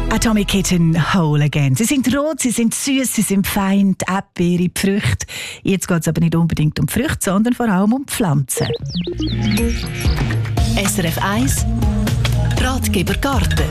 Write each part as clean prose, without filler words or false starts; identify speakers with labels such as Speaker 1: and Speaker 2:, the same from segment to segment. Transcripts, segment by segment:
Speaker 1: Atomic Kitten, Whole Again. Sie sind rot, sie sind süß, sie sind fein, die Erdbeere, die Früchte. Jetzt geht es aber nicht unbedingt um Früchte, sondern vor allem um Pflanzen.
Speaker 2: SRF 1 Ratgeber Garten.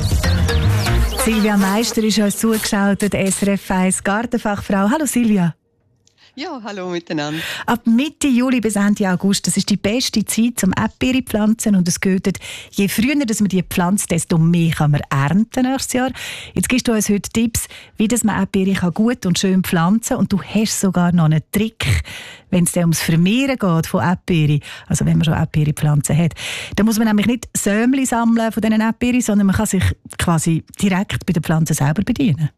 Speaker 1: Silvia Meister ist uns zugeschaltet, SRF 1 Gartenfachfrau. Hallo Silvia.
Speaker 3: Ja, hallo miteinander.
Speaker 1: Ab Mitte Juli bis Ende August, das ist die beste Zeit zum Erdbeere pflanzen und es gilt, je früher dass man die pflanzt, desto mehr kann man ernten nächstes Jahr. Jetzt gibst du uns heute Tipps, wie das man Erdbeere gut und schön pflanzen kann und du hast sogar noch einen Trick, wenn es ums Vermehren geht von Erdbeere, also wenn man schon Erdbeerepflanzen hat. Dann muss man nämlich nicht Sämli sammeln von diesen Erdbeeren, sondern man kann sich quasi direkt bei den Pflanzen selber bedienen.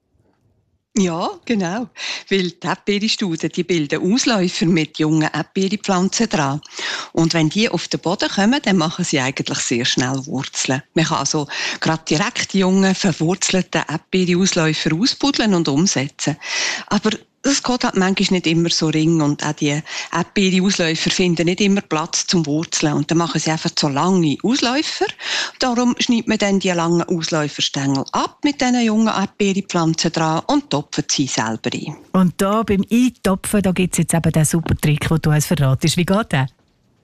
Speaker 3: Ja, genau. Weil die Erdbeerstuden, die bilden Ausläufer mit jungen Erdbeerpflanzen dran. Und wenn die auf den Boden kommen, dann machen sie eigentlich sehr schnell Wurzeln. Man kann also gerade direkt die jungen, verwurzelten Erdbeerausläufer ausbuddeln und umsetzen. Aber das geht halt manchmal nicht immer so ring und auch die Erdbeerausläufer finden nicht immer Platz zum Wurzeln und dann machen sie einfach so lange Ausläufer. Darum schneidet man dann die langen Ausläuferstängel ab mit diesen jungen Erdbeerpflanzen dran und topft sie selber ein.
Speaker 1: Und da beim Eintopfen, da gibt es jetzt eben den super Trick, den du uns verratest. Wie geht der?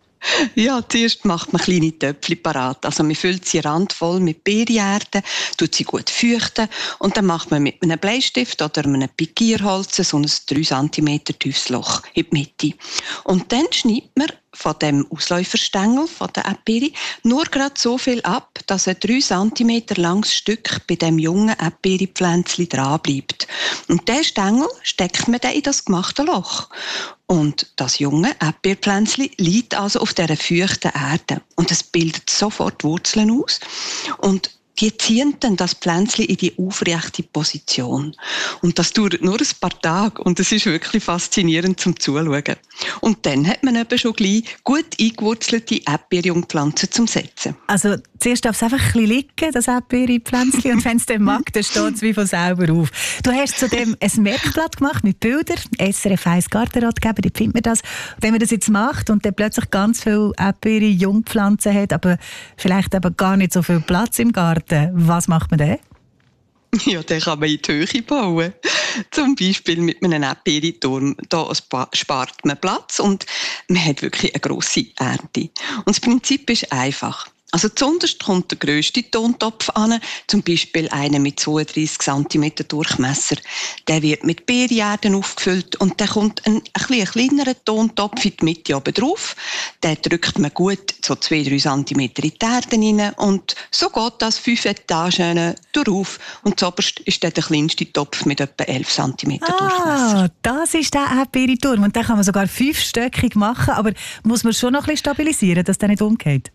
Speaker 3: Ja, zuerst macht man kleine Töpfchen parat. Also man füllt sie randvoll mit Beerenerde, tut sie gut feuchten und dann macht man mit einem Bleistift oder einem Pikierholz so ein 3 cm tiefes Loch in die Mitte. Und dann schneidet man von dem Ausläuferstängel von der Erdbeere nur gerade so viel ab, dass ein 3 cm langes Stück bei dem jungen Erdbeerpflänzchen dran bleibt. Und diesen Stängel steckt man dann in das gemachte Loch. Und das junge Erdbeerpflänzchen liegt also auf dieser feuchten Erde. Und es bildet sofort Wurzeln aus. Und die ziehen dann das Pflänzchen in die aufrechte Position. Und das dauert nur ein paar Tage und es ist wirklich faszinierend zum Zuschauen. Und dann hat man eben schon gleich gut eingewurzelte Erdbeerjungpflanzen zum Setzen.
Speaker 1: Also zuerst darf es einfach ein bisschen liegen, das Erdbeerpflänzchen, und wenn es dann mag, dann steht es wie von selber auf. Du hast zudem ein Merkblatt gemacht mit Bildern, SRF 1 Gartenratgeber, die findet man das. Und wenn man das jetzt macht und dann plötzlich ganz viele Erdbeerjungpflanzen hat, aber vielleicht eben gar nicht so viel Platz im Garten, was macht man dann?
Speaker 3: Ja, den kann man in die Höhe bauen. Zum Beispiel mit einem Erdbeerenturm. Da spart man Platz und man hat wirklich eine grosse Ernte. Und das Prinzip ist einfach. Also zuunterst kommt der grösste Tontopf an, zum Beispiel einer mit 32 cm Durchmesser. Der wird mit Beerenerden aufgefüllt und dann kommt ein kleinerer Tontopf in die Mitte oben drauf. Den drückt man gut so 2-3 cm in die Erde rein und so geht das 5 Etagen darauf. Und zuoberst ist dann der kleinste Topf mit etwa 11 cm Durchmesser.
Speaker 1: Das ist der Erdbeerenturm und den kann man sogar 5-stöckig machen, aber muss man schon noch ein bisschen stabilisieren, dass der nicht umgeht?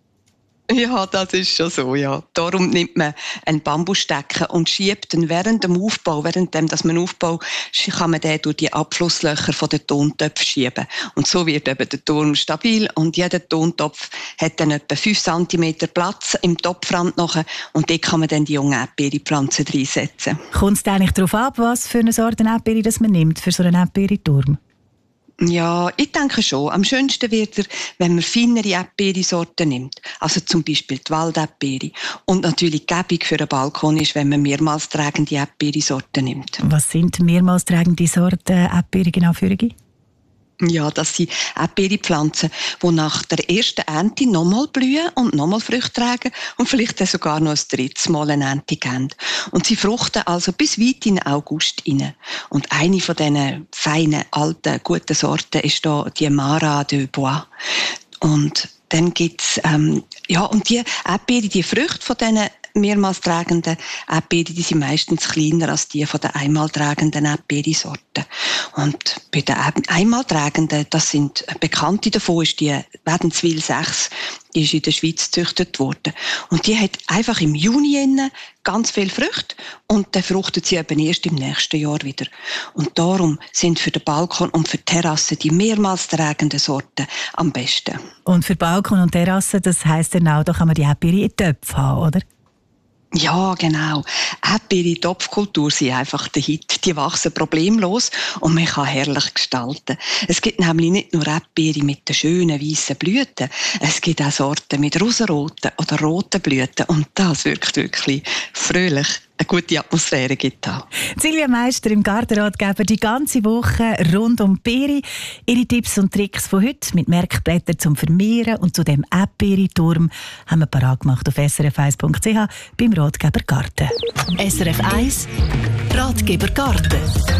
Speaker 3: Ja, das ist schon so, ja. Darum nimmt man einen Bambusstecken und schiebt ihn während dem Aufbau, dass man aufbaut, kann man den durch die Abflusslöcher von den Tontöpfen schieben. Und so wird eben der Turm stabil und jeder Tontopf hat dann etwa 5 cm Platz im Topfrand nachher und dort kann man dann die jungen Erdbeerpflanzen reinsetzen.
Speaker 1: Kommt es eigentlich darauf ab, was für eine Sorte Erdbeere das man nimmt für so einen Erdbeerenturm?
Speaker 3: Ja, ich denke schon. Am schönsten wird er, wenn man feinere Erdbeerensorten nimmt. Also zum Beispiel die Walderdbeere. Und natürlich gäbig für einen Balkon ist, wenn man mehrmals tragende Erdbeerensorten nimmt.
Speaker 1: Was sind mehrmals tragende Sorten Erdbeeren genau für dich?
Speaker 3: Ja, das sind Erdbeerpflanzen, die nach der ersten Ernte nochmal blühen und nochmal Früchte tragen und vielleicht dann sogar noch ein drittes Mal eine Ernte geben. Und sie fruchten also bis weit in den August rein. Und eine von diesen feinen, alten, guten Sorten ist da die Mara de Bois. Und dann gibt's und die Erdbeeren, die Früchte von diesen mehrmals tragenden Erdbeeren, die sind meistens kleiner als die von den einmal tragenden Erdbeerensorten. Und bei den einmal tragenden, das sind bekannte davon, ist die Wädenswil 6, die ist in der Schweiz gezüchtet worden. Und die hat einfach im Juni ganz viel Früchte und dann fruchtet sie eben erst im nächsten Jahr wieder. Und darum sind für den Balkon und für die Terrasse die mehrmals tragenden Sorten am besten.
Speaker 1: Und für Balkon und Terrasse, das heisst dann auch, da kann man die Erdbeeren in Töpfen haben, oder?
Speaker 3: Ja, genau. Erdbeeren-Topfkultur sind einfach der Hit. Die wachsen problemlos und man kann herrlich gestalten. Es gibt nämlich nicht nur Erdbeeren mit den schönen weißen Blüten, es gibt auch Sorten mit rosaroten oder roten Blüten und das wirkt wirklich fröhlich eine gute Atmosphäre gibt.
Speaker 1: Silvia Meister im Gartenratgeber die ganze Woche rund um Beere. Ihre Tipps und Tricks von heute mit Merkblättern zum Vermehren und zu dem Erdbeerenturm haben wir parat gemacht auf srf1.ch beim Ratgeber Garten.
Speaker 2: SRF 1 Ratgeber Garten.